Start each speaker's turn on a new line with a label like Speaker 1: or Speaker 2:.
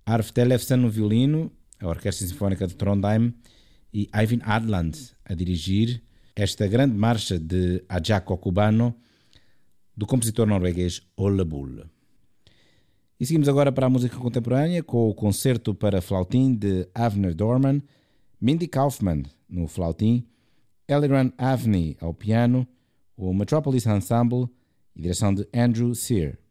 Speaker 1: Arve Tellefsen no violino, a Orquestra Sinfónica de Trondheim, e Eivind Adland a dirigir esta grande marcha de Ajaco Cubano do compositor norueguês Ole Bull. E seguimos agora para a música contemporânea com o concerto para flautim de Avner Dorman, Mindy Kaufman no flautim, Eliran Avni ao piano, o Metropolis Ensemble e direção de Andrew Sear.